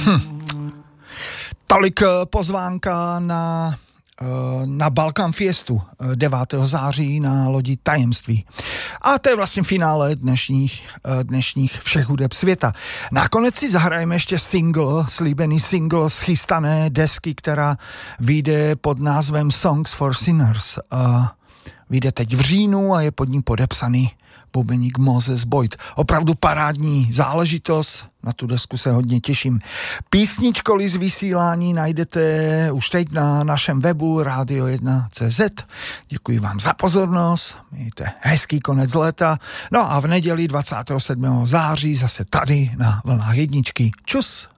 Tolik pozvánka na Balkan Fiestu 9. září na lodi Tajemství. A to je vlastně finále dnešních všech hudeb světa. Nakonec si zahrajeme ještě slíbený single z chystané desky, která vyjde pod názvem Songs for Sinners. Vyjde teď v říjnu a je pod ním podepsaný bubeník Moses Boyd. Opravdu parádní záležitost, na tu desku se hodně těším. Písničkoly z vysílání najdete už teď na našem webu radio1.cz. Děkuji vám za pozornost, mějte hezký konec léta. No a v neděli 27. září zase tady na vlnách jedničky. Čus!